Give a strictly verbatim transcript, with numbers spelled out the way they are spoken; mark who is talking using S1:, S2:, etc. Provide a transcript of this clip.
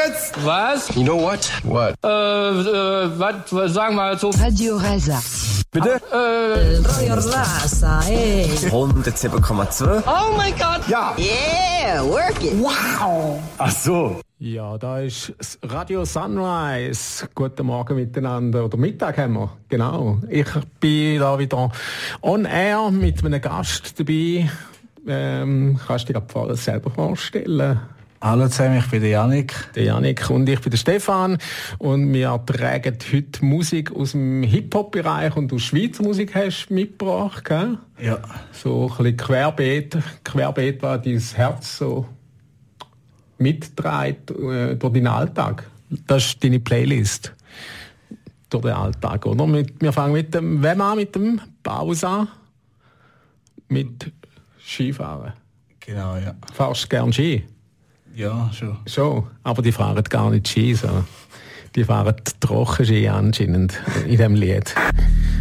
S1: jetzt?
S2: Was?
S1: You know what? What?
S2: Äh, äh, was, sagen wir mal so.
S3: Radio Rasa.
S1: Bitte?
S2: Äh,
S4: Radio Rasa, ey.
S1: hundertsieben Komma zwei.
S2: oh mein Gott!
S1: Ja.
S4: Yeah, work it.
S1: Wow. Ach so.
S5: Ja, da ist das Radio Sunrise. Guten Morgen miteinander. Oder Mittag haben wir. Genau. Ich bin da wieder on air mit einem Gast dabei. Ähm, kannst du dir gerade selber vorstellen?
S6: Hallo zusammen, ich bin der Janik.
S5: Der Janik und ich bin der Stefan. Und wir tragen heute Musik aus dem Hip-Hop-Bereich und aus Schweizer Musik hast du mitgebracht, gell?
S6: Ja.
S5: So ein bisschen querbeet, querbeet, was dein Herz so mitträgt äh, durch deinen Alltag. Das ist deine Playlist durch den Alltag, oder? Mit, wir fangen mit dem, wem an? Mit dem Baus an? Mit Skifahren.
S6: Genau, ja.
S5: Fahrst du gern Ski?
S6: Ja, schon.
S5: Schon, aber die fahren gar nicht Ski, so. Die fahren Trockenski anscheinend in diesem Lied.